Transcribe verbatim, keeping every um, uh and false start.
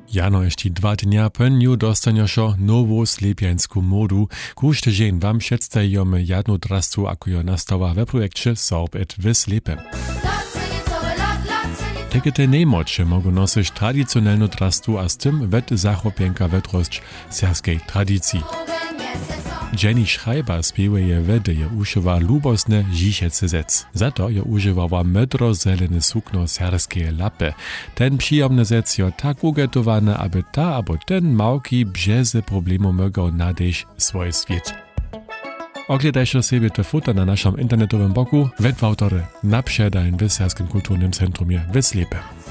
Jano ještě dwa dnia pönju dostanjošo nowu slepjansku modu, kušte žen wam představíme jednu drastu, ako jo nastała we projekcie Sorb et Wyslepe. Tekete nejmoče mogu nosić tradicionalnu drastu, a z tym wet zachopienka wetrość serskiej tradycji. Jenny Schreiber spiewuje wedy, je używa lubosne žichece zec. Za to je używała modro-zelene sukno serskiej lapy. Ten przyjemny zec je tak ugetowany, aby ta abo ten małki bżeze problemu mogał nadejść swój świat. Oglądajcie sobie te foto na naszym internetowym boku. Wetwautory naprzedajn w Serskim Kulturnym Centrumie w Wyslepe.